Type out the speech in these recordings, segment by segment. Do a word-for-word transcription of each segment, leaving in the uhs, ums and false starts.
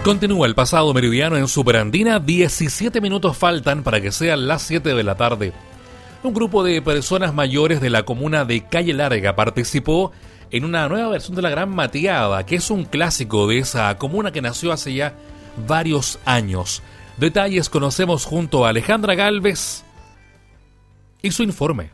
Continúa el pasado meridiano en Superandina. diecisiete minutos faltan para que sean las siete de la tarde. Un grupo de personas mayores de la comuna de Calle Larga participó en una nueva versión de la Gran Mateada, que es un clásico de esa comuna que nació hace ya varios años. Detalles conocemos junto a Alejandra Galvez y su informe.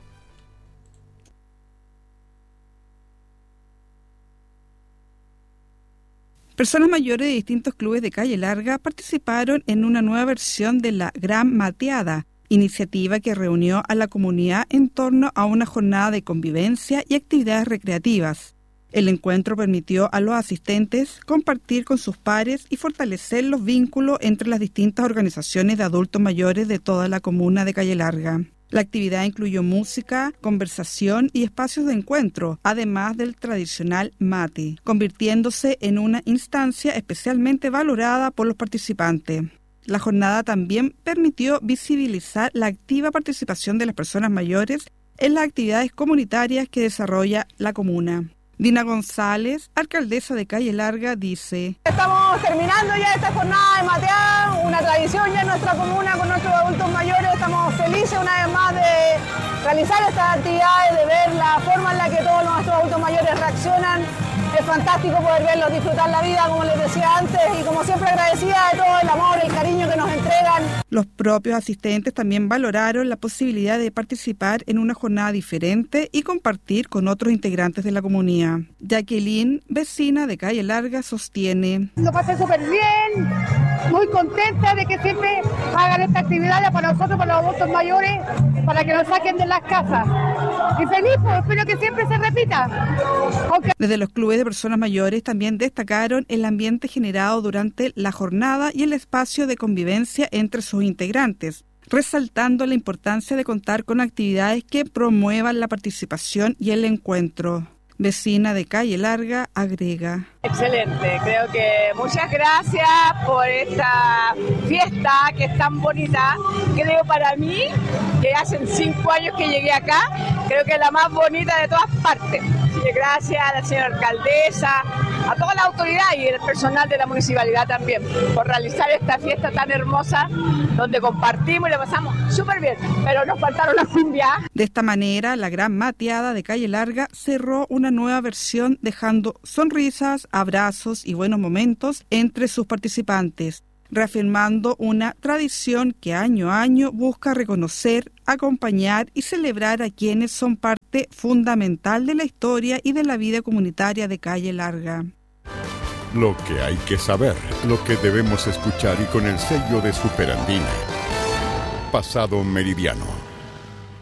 Personas mayores de distintos clubes de Calle Larga participaron en una nueva versión de la Gran Mateada, iniciativa que reunió a la comunidad en torno a una jornada de convivencia y actividades recreativas. El encuentro permitió a los asistentes compartir con sus pares y fortalecer los vínculos entre las distintas organizaciones de adultos mayores de toda la comuna de Calle Larga. La actividad incluyó música, conversación y espacios de encuentro, además del tradicional mate, convirtiéndose en una instancia especialmente valorada por los participantes. La jornada también permitió visibilizar la activa participación de las personas mayores en las actividades comunitarias que desarrolla la comuna. Dina González, alcaldesa de Calle Larga, dice: Estamos terminando ya esta jornada de mateada, una tradición ya en nuestra comuna con nuestros adultos mayores. Estamos felices una vez más de realizar estas actividades, de ver la forma en la que todos nuestros adultos mayores reaccionan. Es fantástico poder verlos disfrutar la vida, como les decía antes, y como siempre agradecida de todo el amor, el cariño que nos entregan. Los propios asistentes también valoraron la posibilidad de participar en una jornada diferente y compartir con otros integrantes de la comunidad. Jacqueline, vecina de Calle Larga, sostiene: Lo pasé súper bien, muy contenta de que siempre hagan esta actividad para nosotros, para los adultos mayores, para que nos saquen de las casas. Y feliz, pues, espero que siempre se repita. Aunque... Desde los clubes de personas mayores también destacaron el ambiente generado durante la jornada y el espacio de convivencia entre sus integrantes, resaltando la importancia de contar con actividades que promuevan la participación y el encuentro. Vecina de Calle Larga, agrega: Excelente, creo que muchas gracias por esta fiesta que es tan bonita. Creo para mí, que hace cinco años que llegué acá, creo que es la más bonita de todas partes. Así que gracias a la señora alcaldesa, a toda la autoridad y el personal de la municipalidad también por realizar esta fiesta tan hermosa donde compartimos y la pasamos súper bien, pero nos faltaron las cumbias. De esta manera, la Gran Mateada de Calle Larga cerró una nueva versión dejando sonrisas, abrazos y buenos momentos entre sus participantes, reafirmando una tradición que año a año busca reconocer, acompañar y celebrar a quienes son parte fundamental de la historia y de la vida comunitaria de Calle Larga. Lo que hay que saber, lo que debemos escuchar y con el sello de Superandina. Pasado meridiano.